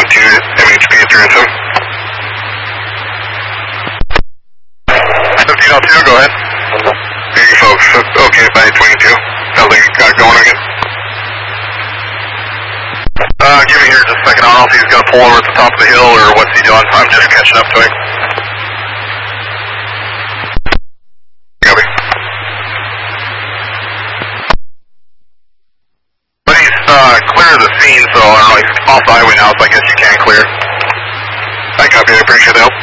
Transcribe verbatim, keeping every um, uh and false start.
two, M H P three oh seven. fifteen oh two, go ahead. Here you folks, okay, by twenty-two. Sounds like you got it going again. Uh, give me here just a second. I don't know if he's going to pull over at the top of the hill or what's he doing. I'm just catching up to him. Copy. But he's uh, clear of the scene, so I don't know, he's off the highway now, so I guess you can clear. I copy, I appreciate the help.